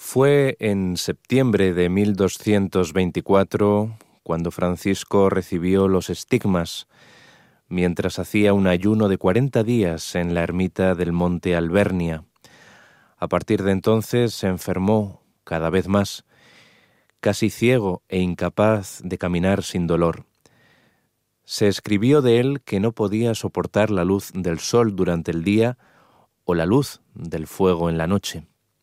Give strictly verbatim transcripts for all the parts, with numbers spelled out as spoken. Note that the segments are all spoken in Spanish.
Fue en septiembre de mil doscientos veinticuatro cuando Francisco recibió los estigmas mientras hacía un ayuno de cuarenta días en la ermita del monte Albernia. A partir de entonces se enfermó cada vez más, casi ciego e incapaz de caminar sin dolor. Se escribió de él que no podía soportar la luz del sol durante el día o la luz del fuego en la noche.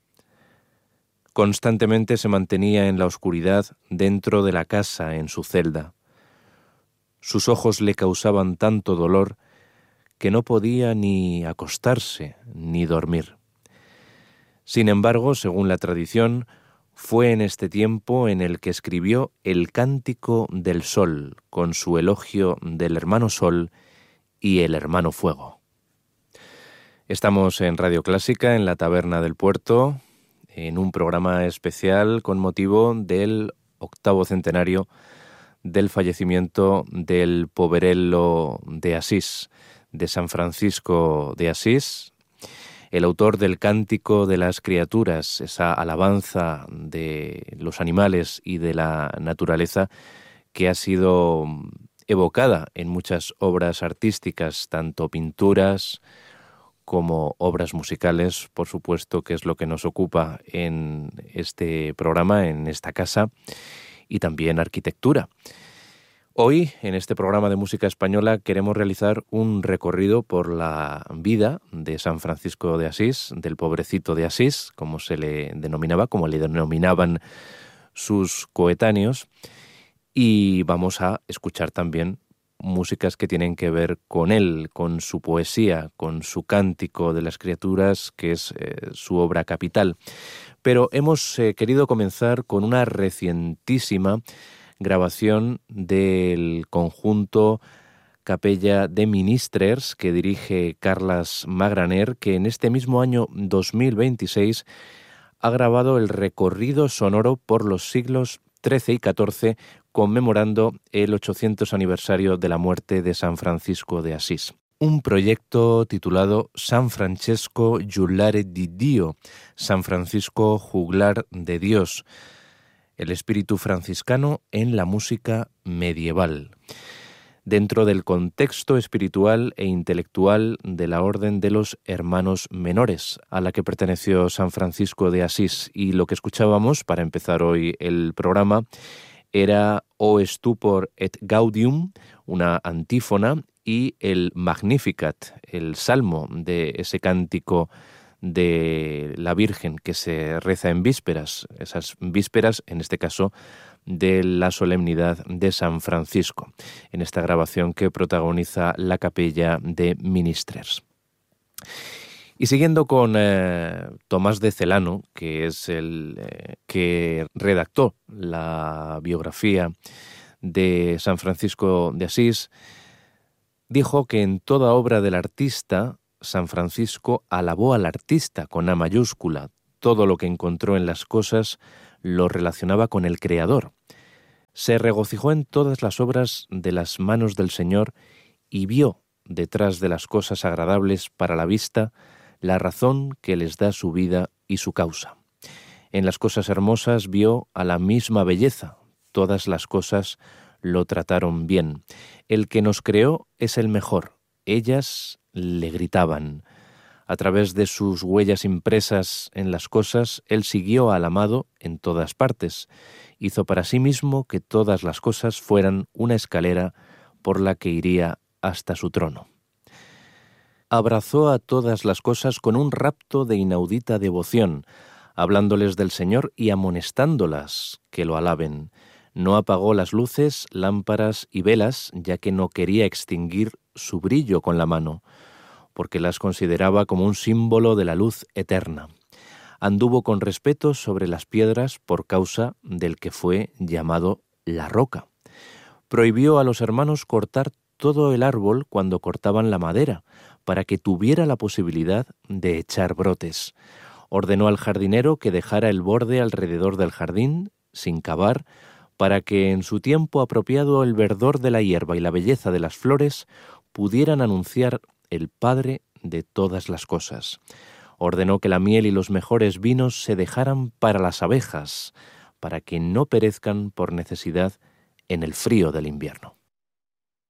Constantemente se mantenía en la oscuridad dentro de la casa en su celda. Sus ojos le causaban tanto dolor que no podía ni acostarse ni dormir. Sin embargo, según la tradición, fue en este tiempo en el que escribió el Cántico del Sol, con su elogio del hermano Sol y el hermano Fuego. Estamos en Radio Clásica, en la Taberna del Puerto, en un programa especial con motivo del octavo centenario del fallecimiento del Poverello de Asís, de San Francisco de Asís, el autor del Cántico de las Criaturas, esa alabanza de los animales y de la naturaleza que ha sido evocada en muchas obras artísticas, tanto pinturas como obras musicales, por supuesto, que es lo que nos ocupa en este programa, en esta casa, y también arquitectura. Hoy, en este programa de música española, queremos realizar un recorrido por la vida de San Francisco de Asís, del pobrecito de Asís, como se le denominaba, como le denominaban sus coetáneos, y vamos a escuchar también músicas que tienen que ver con él, con su poesía, con su Cántico de las Criaturas, que es eh, su obra capital. Pero hemos eh, querido comenzar con una recientísima grabación del conjunto Capella de Ministrers que dirige Carles Magraner, que en este mismo año dos mil veintiséis ha grabado el recorrido sonoro por los siglos trece y catorce, conmemorando el ochocientos aniversario de la muerte de San Francisco de Asís. Un proyecto titulado San Francesco Giullare di Dio, San Francisco Juglar de Dios, el espíritu franciscano en la música medieval, dentro del contexto espiritual e intelectual de la Orden de los Hermanos Menores, a la que perteneció San Francisco de Asís. Y lo que escuchábamos para empezar hoy el programa era O Stupor et Gaudium, una antífona, y el Magnificat, el salmo de ese cántico de la Virgen que se reza en vísperas, esas vísperas, en este caso, de la solemnidad de San Francisco, en esta grabación que protagoniza la Capella de Ministrers. Y siguiendo con eh, Tomás de Celano, que es el eh, que redactó la biografía de San Francisco de Asís, dijo que en toda obra del artista, San Francisco alabó al artista con A mayúscula. Todo lo que encontró en las cosas lo relacionaba con el Creador. Se regocijó en todas las obras de las manos del Señor y vio, detrás de las cosas agradables para la vista, la razón que les da su vida y su causa. En las cosas hermosas vio a la misma belleza. Todas las cosas lo trataron bien. El que nos creó es el mejor. Ellas le gritaban. A través de sus huellas impresas en las cosas, él siguió al amado en todas partes. Hizo para sí mismo que todas las cosas fueran una escalera por la que iría hasta su trono. Abrazó a todas las cosas con un rapto de inaudita devoción, hablándoles del Señor y amonestándolas que lo alaben. No apagó las luces, lámparas y velas, ya que no quería extinguir su brillo con la mano, porque las consideraba como un símbolo de la luz eterna. Anduvo con respeto sobre las piedras por causa del que fue llamado la roca. Prohibió a los hermanos cortar todo el árbol cuando cortaban la madera, para que tuviera la posibilidad de echar brotes. Ordenó al jardinero que dejara el borde alrededor del jardín, sin cavar, para que en su tiempo apropiado el verdor de la hierba y la belleza de las flores pudieran anunciar el Padre de todas las cosas. ordenó que la miel y los mejores vinos se dejaran para las abejas, para que no perezcan por necesidad en el frío del invierno.